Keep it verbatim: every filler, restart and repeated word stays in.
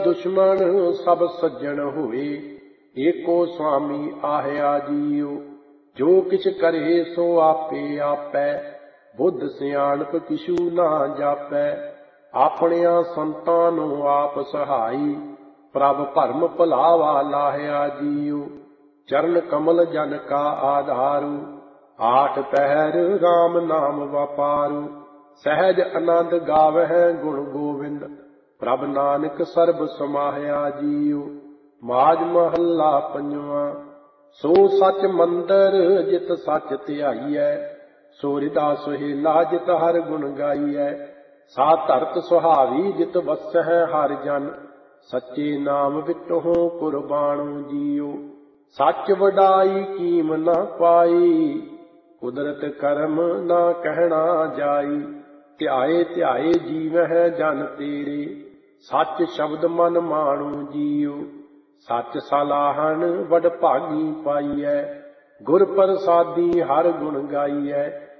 दुश्मन सब सज्जन होए, एको स्वामी आह्या जीओ। जो किछ करे सो आपे आपै, बुद्ध सियाणप किशु ना जापै। ਆਪਣਿਆਂ ਸੰਤਾਂ ਨੂੰ ਆਪ ਸਹਾਈ, ਪ੍ਰਭ ਭਰਮ ਭੁਲਾਵਾ ਲਾਹਿਆ ਜੀਉ। ਚਰਨ ਕਮਲ ਜਨ ਕਾ ਆਧਾਰੂ, ਆਠ ਪਹਿਰ ਰਾਮ ਨਾਮ ਵਪਾਰੂ। ਸਹਿਜ ਆਨੰਦ ਗਾਵਹਿ ਗੁਣ ਗੋਵਿੰਦ, ਪ੍ਰਭ ਨਾਨਕ ਸਰਬ ਸਮਾਹਿਆ ਜੀਉ। ਮਾਝ ਮਹੱਲਾ ਪੰਜਵਾਂ। ਸੋ ਸੱਚ ਮੰਦਰ ਜਿਤ ਸੱਚ ਧਿਆਈਐ, ਸੋ ਹਿਰਦਾ ਸੁਹੇਲਾ ਜਿਤ ਹਰ ਗੁਣ ਗਾਈਐ। ਸਾ ਧਰਤ ਸੁਹਾਵੀ ਜਿਤ ਵਸਹਿ ਹਰਿ ਜਨ, ਸੱਚੇ ਨਾਮ ਵਿਟਹੁ ਕੁਰਬਾਨੁ ਜੀਉ। ਸੱਚ ਵਡਾਈ ਕੀਮ ਨਾ ਪਾਈ, ਕੁਦਰਤ ਕਰਮ ਨਾ ਕਹਿਣਾ ਜਾਈ। ਧਿਆਏ ਧਿਆਏ ਜੀਵਹਿ ਜਨ ਤੇਰੇ, ਸੱਚ ਸ਼ਬਦ ਮਨ ਮਾਣੂ ਜੀਉ। ਸੱਚ ਸਲਾਹਣ ਵਡ ਭਾਗੀ ਪਾਈਐ, ਗੁਰ ਪ੍ਰਸਾਦੀ ਹਰ ਗੁਣ ਗਾਈਐ।